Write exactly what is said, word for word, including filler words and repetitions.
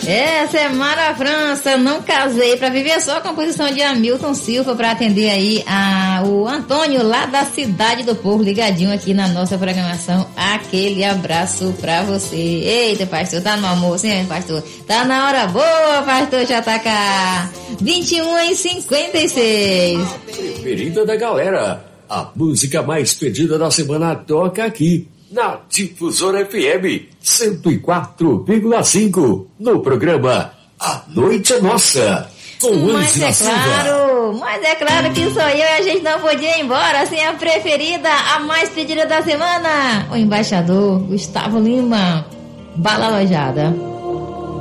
Essa é Mara França, Não Casei Pra Viver Só, composição de Hamilton Silva, para atender aí a, o Antônio lá da Cidade do Povo, ligadinho aqui na nossa programação. Aquele abraço pra você. Eita, pastor, tá no almoço, hein, pastor? Tá na hora boa, pastor J K. vinte e um e cinquenta e seis. Preferida da galera, a música mais pedida da semana toca aqui na Difusora F M cento e quatro vírgula cinco, no programa A Noite é Nossa, com mas Ângela é claro, Silva. Mas é claro que sou eu e a gente não podia ir embora sem a preferida, a mais pedida da semana, o embaixador Gustavo Lima. Bala Alojada.